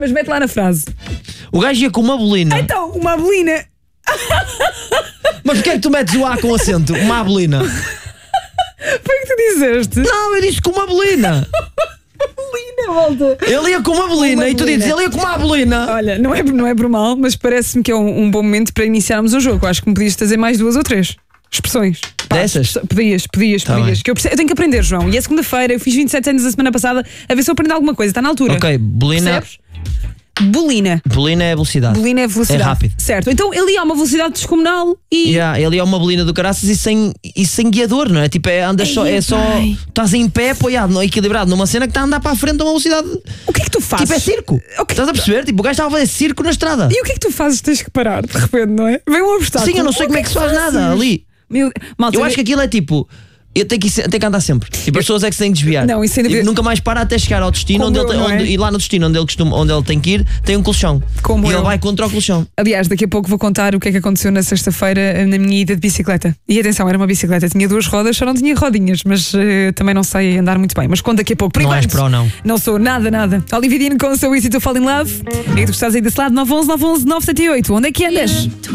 Mas mete lá na frase. O gajo ia com uma bolina. Então, uma bolina. Mas porquê é que tu metes o A com acento? Uma bolina. Foi o que tu disseste. Não, eu disse com uma bolina. Bolina, volta. Ele ia com uma bolina e tu bolina. dizes, ele ia com uma bolina. Olha, não é por mal, mas parece-me que é um bom momento para iniciarmos o jogo. Acho que me podias trazer mais 2 ou 3 expressões. Dessas? Podias. bem. Que eu tenho que aprender, João. E é segunda-feira, eu fiz 27 anos a semana passada, a ver se eu aprendo alguma coisa. Está na altura. Ok, bolina. Percebes? Bolina. Bolina é velocidade. Bolina é velocidade. É rápido. Certo. Então ele ia a uma velocidade descomunal e. Ele é uma bolina do caraças e sem guiador, não é? Tipo, andas só. Ai, É só. pai. Estás em pé, apoiado, não é equilibrado, numa cena que está a andar para a frente a uma velocidade. O que é que tu fazes? Tipo, é circo. Ok. Estás a perceber? Tipo, o gajo estava a fazer circo na estrada. E o que é que tu fazes? Tens que parar, de repente, não é? Vem um obstáculo. Sim, eu não sei O como é que se faz nada ali. Malta, Eu acho que aquilo é tipo. Eu tenho que andar sempre. Tipo, as pessoas é que se têm que desviar. Não, isso sem dúvida. Tipo, nunca mais para até chegar ao destino Como eu, não é? e lá no destino onde ele tem que ir, tem um colchão. Como e eu. ele vai contra o colchão. Aliás, daqui a pouco vou contar o que é que aconteceu na sexta-feira na minha ida de bicicleta. E atenção, era uma bicicleta, tinha 2 rodas, só não tinha rodinhas, mas também não sei andar muito bem. Mas conto daqui a pouco. Por Não és enquanto, pró, não. Não sou nada. Olivia Dino com o seu Easy to Fall in Love. E tu estás aí desse lado, 911 911 978. Onde é que andas?